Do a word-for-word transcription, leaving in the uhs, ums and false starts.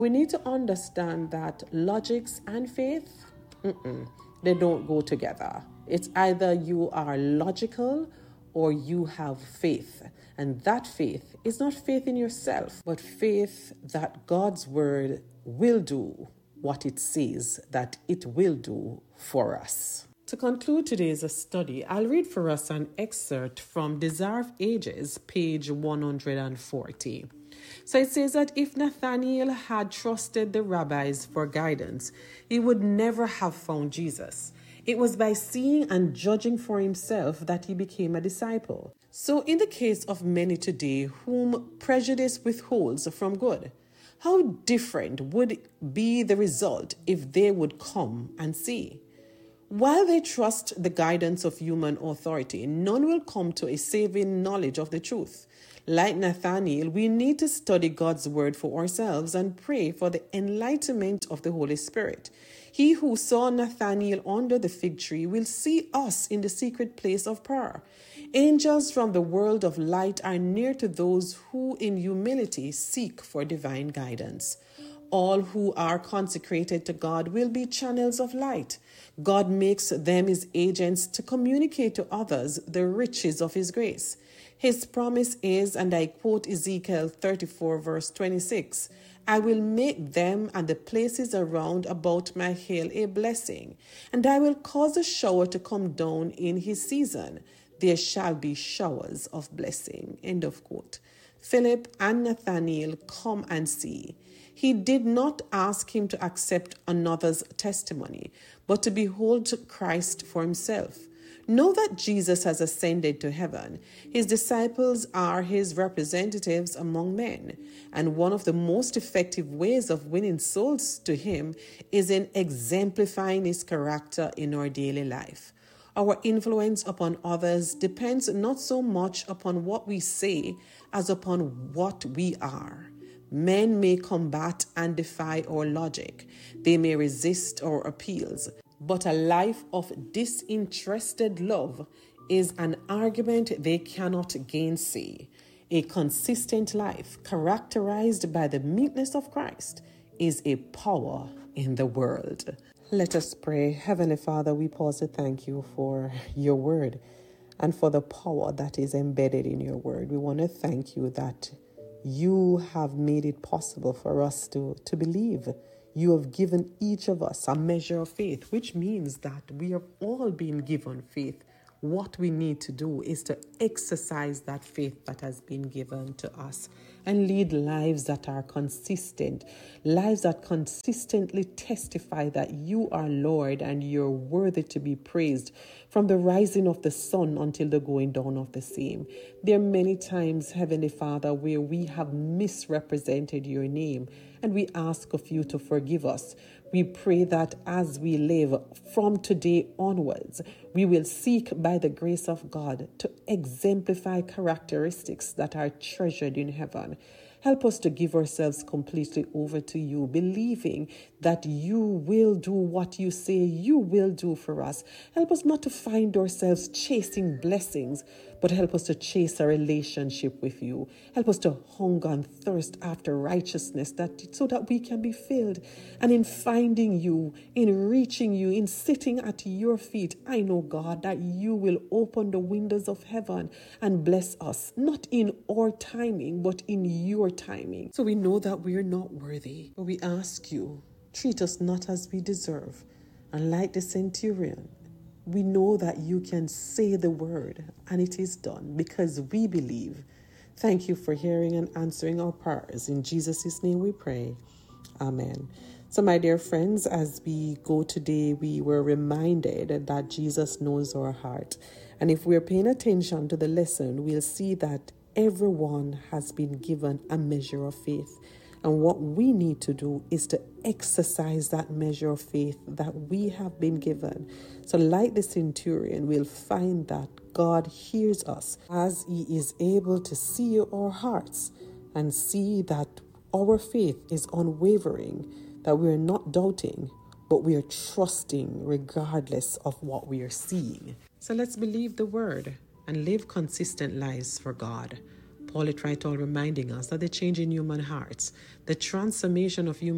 We need to understand that logics and faith, mm-mm, they don't go together. It's either you are logical or you have faith. And that faith is not faith in yourself, but faith that God's word will do what it says that it will do for us. To conclude today's study, I'll read for us an excerpt from Desire of Ages, page one hundred forty. So it says that if Nathanael had trusted the rabbis for guidance, he would never have found Jesus. It was by seeing and judging for himself that he became a disciple. So in the case of many today whom prejudice withholds from good, how different would be the result if they would come and see? While they trust the guidance of human authority, none will come to a saving knowledge of the truth. Like Nathanael, we need to study God's word for ourselves and pray for the enlightenment of the Holy Spirit. He who saw Nathanael under the fig tree will see us in the secret place of prayer. Angels from the world of light are near to those who in humility seek for divine guidance. All who are consecrated to God will be channels of light. God makes them his agents to communicate to others the riches of his grace. His promise is, and I quote Ezekiel thirty-four, verse twenty-six, I will make them and the places around about my hill a blessing, and I will cause a shower to come down in his season. There shall be showers of blessing. End of quote. Philip and Nathanael come and see. He did not ask him to accept another's testimony, but to behold Christ for himself. Know that Jesus has ascended to heaven. His disciples are his representatives among men, and one of the most effective ways of winning souls to him is in exemplifying his character in our daily life. Our influence upon others depends not so much upon what we say as upon what we are. Men may combat and defy our logic. They may resist our appeals. But a life of disinterested love is an argument they cannot gainsay. A consistent life characterized by the meekness of Christ is a power in the world. Let us pray. Heavenly Father, we pause to thank you for your word and for the power that is embedded in your word. We want to thank you that you have made it possible for us to, to believe. You have given each of us a measure of faith, which means that we have all been given faith. What we need to do is to exercise that faith that has been given to us and lead lives that are consistent, lives that consistently testify that you are Lord and you're worthy to be praised from the rising of the sun until the going down of the same. There are many times, Heavenly Father, where we have misrepresented your name, and we ask of you to forgive us. We pray that as we live from today onwards, we will seek by the grace of God to exemplify characteristics that are treasured in heaven. Help us to give ourselves completely over to you, believing that you will do what you say you will do for us. Help us not to find ourselves chasing blessings, but help us to chase a relationship with you. Help us to hunger and thirst after righteousness that so that we can be filled. And in finding you, in reaching you, in sitting at your feet, I know, God, that you will open the windows of heaven and bless us, not in our timing, but in your timing. So we know that we are not worthy, but we ask you, treat us not as we deserve. And like the centurion, we know that you can say the word and it is done because we believe. Thank you for hearing and answering our prayers. In Jesus' name we pray. Amen. So my dear friends, as we go today, we were reminded that Jesus knows our heart. And if we're paying attention to the lesson, we'll see that everyone has been given a measure of faith. And what we need to do is to exercise that measure of faith that we have been given. So like the centurion, we'll find that God hears us as he is able to see our hearts and see that our faith is unwavering, that we are not doubting, but we are trusting regardless of what we are seeing. So let's believe the word and live consistent lives for God. Paul is right all reminding us that the change in human hearts, the transformation of human